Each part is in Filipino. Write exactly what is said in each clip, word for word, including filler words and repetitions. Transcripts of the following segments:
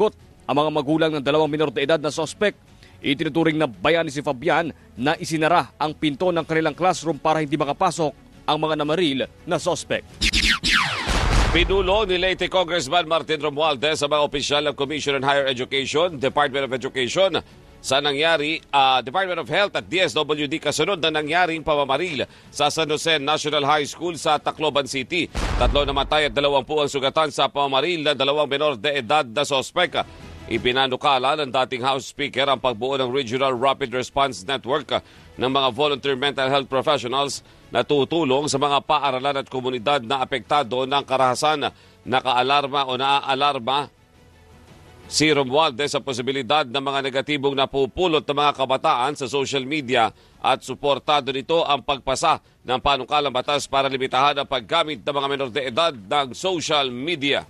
sinagot ang mga magulang ng dalawang minor de edad na sospek. Itinuturing na bayani si Fabian na isinara ang pinto ng kanilang classroom para hindi makapasok ang mga namaril na sospek. Pinulo ni Leyte Congressman Martin Romualdez sa mga opisyal ng Commission on Higher Education, Department of Education, sa nangyari uh, Department of Health at D S W D kasunod na nangyaring pamamaril sa San Jose National High School sa Tacloban City. Tatlo namatay at dalawampu ang sugatan sa pamamaril ng dalawang menor de edad na sospek. Ipinanukala ng dating House Speaker ang pagbuo ng Regional Rapid Response Network ng mga volunteer mental health professionals na tutulong sa mga paaralan at komunidad na apektado ng karahasan. Nakaalarma o naaalarma si Romualdez sa posibilidad ng mga negatibong napupulot ng mga kabataan sa social media at suportado nito ang pagpasa ng panukalang batas para limitahan ang paggamit ng mga menor de edad ng social media.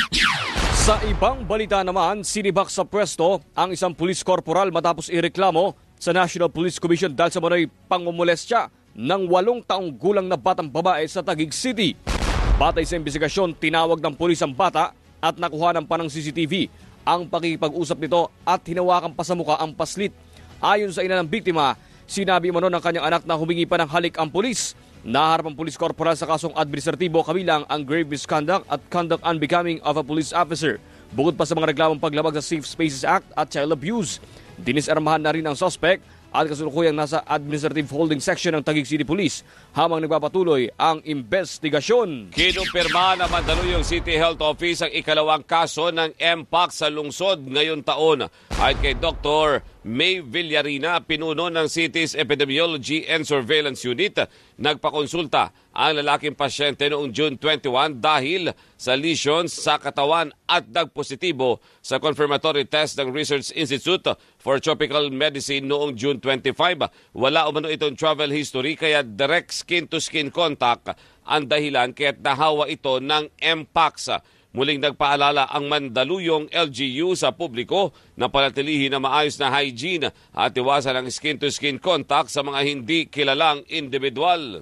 Sa ibang balita naman, sinibak sa pwesto ang isang pulis corporal matapos ireklamo sa National Police Commission dahil sa manoy pangmumolestya ng walong taong gulang na batang babae sa Taguig City. Batay sa investigasyon, tinawag ng pulis ang bata at nakuha ng panang C C T V ang pakikipag-usap nito at hinawakan pa sa muka ang paslit. Ayon sa ina ng biktima, sinabi umano ng kanyang anak na humingi pa ng halik ang pulis. Naharap ang police corporal sa kasong administratibo kabilang ang grave misconduct at conduct unbecoming of a police officer. Bukod pa sa mga reklamong paglabag sa Safe Spaces Act at child abuse, dinisarmahan na rin ang suspect at kasulukuyang nasa administrative holding section ng Taguig City Police habang nagpapatuloy ang investigasyon. Kinumpirma na Mandaluyong City Health Office ang ikalawang kaso ng M-Pox sa lungsod ngayon taon. Ayon kay Doctor May Villarina, pinuno ng City's Epidemiology and Surveillance Unit, nagpakonsulta ang lalaking pasyente noong June twenty-first dahil sa lesions sa katawan at nagpositibo sa confirmatory test ng Research Institute for Tropical Medicine noong June twenty-fifth. Wala umano itong travel history kaya direct skin-to-skin contact ang dahilan kaya't nahawa ito ng M-Pox. Muling nagpaalala ang Mandaluyong L G U sa publiko na panatilihin na maayos na hygiene at iwasan ang skin-to-skin contact sa mga hindi kilalang individual.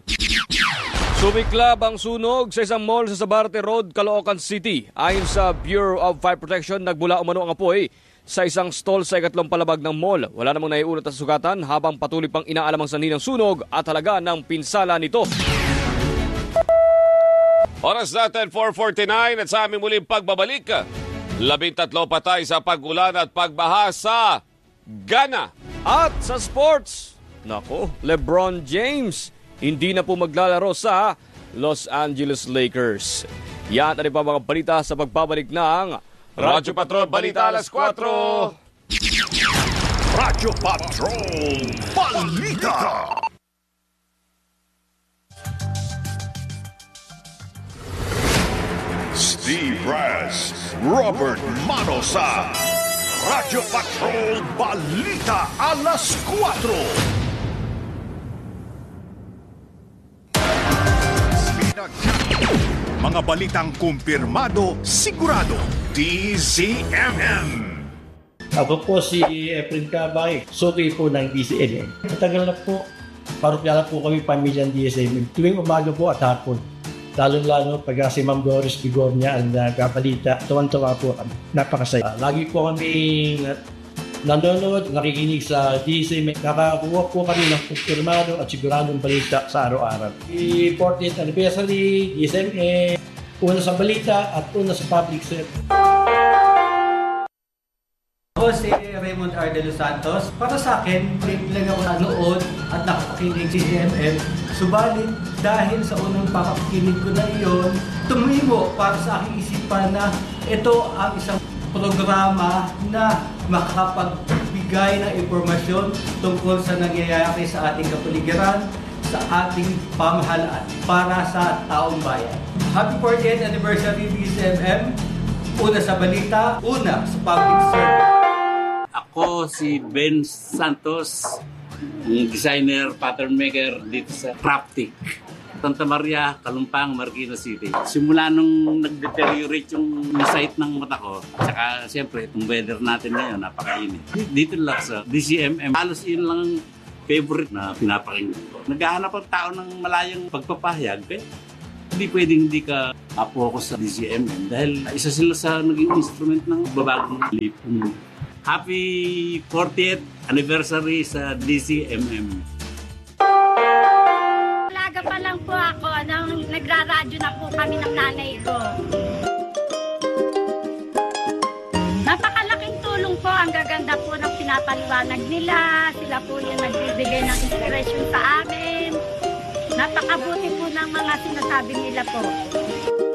Sumiklab ang sunog sa isang mall sa Sabarte Road, Caloocan City. Ayon sa Bureau of Fire Protection, nagbula umano ang apoy sa isang stall sa ikatlong palabag ng mall. Wala namang naiunat na sugatan habang patuloy pang inaalam ang sanhi ng sunog at halaga ng pinsala nito. Oras natin four forty-nine at sa aming muling pagbabalik, labintatlo patay sa pag-ulan at pagbaha sa Ghana. At sa sports, nako, LeBron James hindi na po maglalaro sa Los Angeles Lakers. Yan at iba mga balita sa pagbabalik ng Radyo Patrol Balita alas kwatro. Radyo Patrol Balita. Steve Brass, Robert Manosa, Radyo Patrol Balita alas kwatro. Mga balitang kumpirmado, sigurado, D Z M M. Ako po si Efren Cabay, suki po ng D Z M M. Matagal na po, parokyala po kami pamilyang D Z M M. Tuwing umaga po at hapon. Lalo-lalo pag si Ma'am Doris Bigornia ang nagkabalita, tuwan-tuwa po kami. Napakasaya. Uh, lagi po kami nanonood, nakikinig sa D Z M M. Nakakuha po kami ng kumpirmado at siguradong balita sa araw-araw. The fortieth anniversary, D Z M M, una sa balita at una sa public service. Ako si Raymond R. De Los Santos. Para sa akin, break lang ako nanood at nakapakinig sa D Z M M. Subalit, dahil sa unang papakinig ko na iyon, tumimo para sa aking isipan na ito ang isang programa na makapagbigay ng impormasyon tungkol sa nangyayari sa ating kapaligiran, sa ating pamahalaan para sa taong bayan. Happy fortieth anniversary D Z M M. Una sa balita, una sa public service. Ako si Ben Santos, designer, pattern maker dito sa Craftic, Santa Maria, Kalumpang, Marikina City. Simula nung nag-deteriorate yung sight ng mata ko, saka siyempre itong weather natin ngayon, napakainit. Dito lang sa D Z M M, halos yun lang favorite na pinapakinggan ko. Naghahanap ang tao ng malayang pagpapahayag, eh? Hindi pwedeng hindi ka apo ako sa D C M M dahil isa sila sa naging instrument ng babagong lipong. Happy fortieth anniversary sa D C M M. Alaga pa lang po ako nang nagraradyo na po kami ng nanay ko. Napakalaking tulong po, ang gaganda po ng pinapaliwanag nila. Sila po yung nagbibigay ng inspiration sa amin. Napakabuti po ng mga sinasabi nila po.